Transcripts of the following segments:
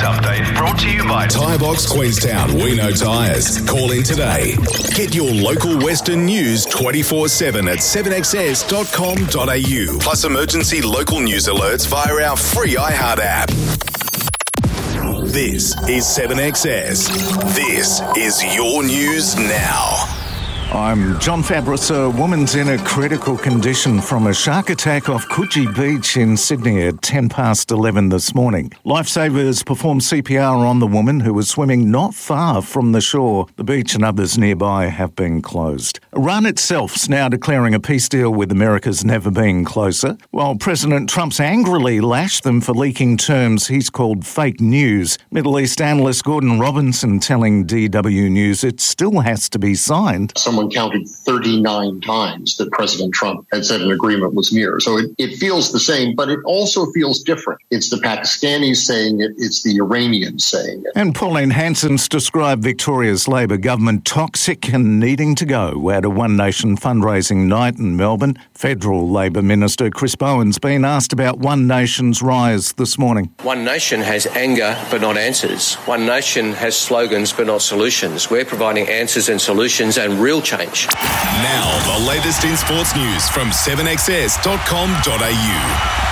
update brought to you by Tyre Box Queenstown. We know tyres. Call in today. Get your local Western news 24/7 at 7XS.com.au. Plus emergency local news alerts via our free iHeart app. This is 7XS. This is your news now. I'm John Fabris. A woman's in a critical condition from a shark attack off Coogee Beach in Sydney at 11:10 this morning. Lifesavers performed CPR on the woman who was swimming not far from the shore. The beach and others nearby have been closed. Iran itself's now declaring a peace deal with America's never been closer. While President Trump's angrily lashed them for leaking terms he's called fake news, Middle East analyst Gordon Robinson telling DW News it still has to be signed. Someone counted 39 times that President Trump had said an agreement was near. So it feels the same, but it also feels different. It's the Pakistanis saying it, it's the Iranians saying it. And Pauline Hanson's described Victoria's Labor government toxic and needing to go at a One Nation fundraising night in Melbourne. Federal Labor Minister Chris Bowen's been asked about One Nation's rise this morning. One Nation has anger but not answers. One Nation has slogans but not solutions. We're providing answers and solutions and real change. Now, the latest in sports news from 7XS.com.au.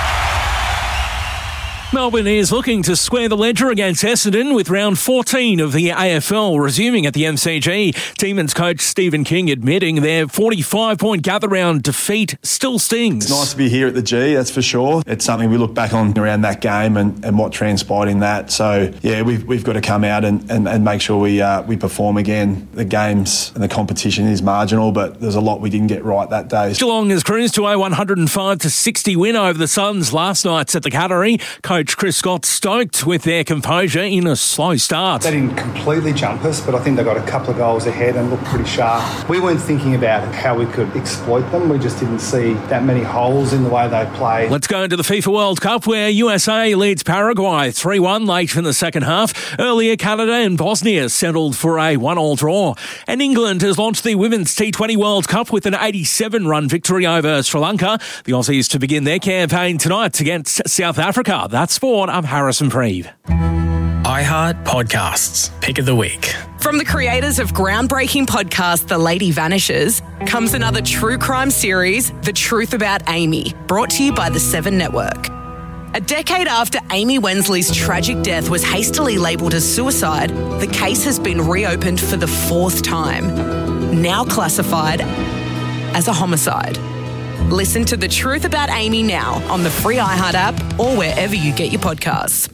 Melbourne is looking to square the ledger against Essendon with round 14 of the AFL resuming at the MCG. Demons coach Stephen King admitting their 45-point gather-round defeat still stings. It's nice to be here at the G, that's for sure. It's something we look back on around that game and what transpired in that. So, yeah, we've got to come out and make sure we perform again. The games and the competition is marginal, but there's a lot we didn't get right that day. Geelong has cruised to a 105-60 win over the Suns last night at the Cattery. Coach Chris Scott stoked with their composure in a slow start. They didn't completely jump us, but I think they got a couple of goals ahead and looked pretty sharp. We weren't thinking about how we could exploit them. We just didn't see that many holes in the way they play. Let's go into the FIFA World Cup where USA leads Paraguay 3-1 late in the second half. Earlier, Canada and Bosnia settled for a 1-1 draw. And England has launched the Women's T20 World Cup with an 87-run victory over Sri Lanka. The Aussies to begin their campaign tonight against South Africa. That's sport. I'm Harrison Preeve. iHeart Podcasts. Pick of the week. From the creators of groundbreaking podcast The Lady Vanishes comes another true crime series, The Truth About Amy, brought to you by the Seven Network. A decade after Amy Wensley's tragic death was hastily labelled as suicide, the case has been reopened for the fourth time, now classified as a homicide. Listen to The Truth About Amy now on the free iHeart app or wherever you get your podcasts.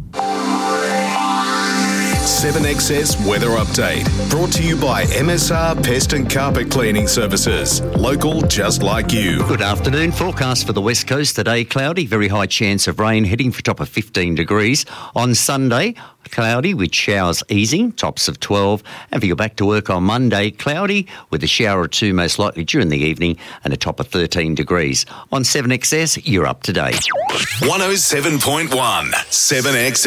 7XS Weather Update. Brought to you by MSR Pest and Carpet Cleaning Services. Local just like you. Good afternoon. Forecast for the West Coast today, cloudy, very high chance of rain, heading for a top of 15 degrees. On Sunday, cloudy with showers easing, tops of 12. And for your back to work on Monday, cloudy with a shower or two most likely during the evening and a top of 13 degrees. On 7XS, you're up to date. 107.1 7XS.